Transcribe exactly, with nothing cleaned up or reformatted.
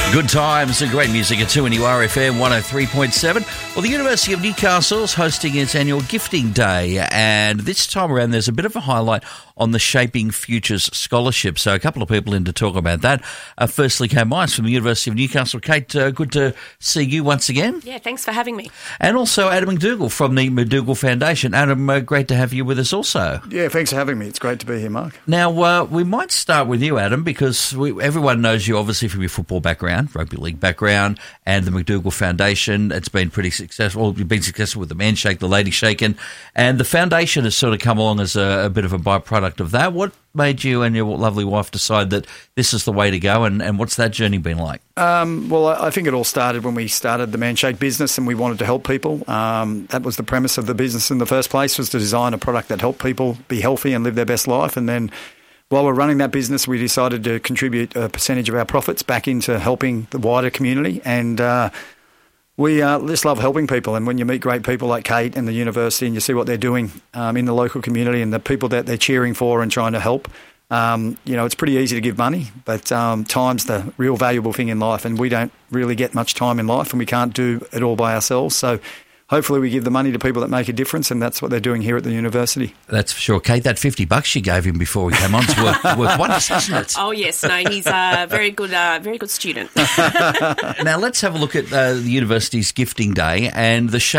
Good times and great music at two N U R F M one oh three point seven. Well, the University of Newcastle is hosting its annual Gifting Day, and this time around there's a bit of a highlight on the Shaping Futures Scholarship. So a couple of people in to talk about that. Uh, firstly, Kate Myers from the University of Newcastle. Kate, uh, good to see you once again. Yeah, thanks for having me. And also Adam McDougall from the McDougall Foundation. Adam, uh, great to have you with us also. Yeah, thanks for having me. It's great to be here, Mark. Now, uh, we might start with you, Adam, because we, everyone knows you obviously from your football background, rugby league background, and the McDougall Foundation. It's been pretty successful. You've been successful with the Man Shake, the Lady Shaken, and the foundation has sort of come along as a, a bit of a byproduct of that. What made you and your lovely wife decide that this is the way to go, and, and what's that journey been like? Um, well, I think it all started when we started the Man Shake business and we wanted to help people. Um, that was the premise of the business in the first place, was to design a product that helped people be healthy and live their best life. And then while we're running that business, we decided to contribute a percentage of our profits back into helping the wider community. And uh, we uh, just love helping people. And when you meet great people like Kate and the university and you see what they're doing um, in the local community and the people that they're cheering for and trying to help, um, you know, it's pretty easy to give money, but um, time's the real valuable thing in life. And we don't really get much time in life and we can't do it all by ourselves. So hopefully we give the money to people that make a difference, and that's what they're doing here at the university. That's for sure. Kate, that fifty bucks you gave him before we came on to work, work wonders, isn't it? Oh, yes. No, he's a very good uh, very good student. Now, let's have a look at uh, the university's Gifting Day and the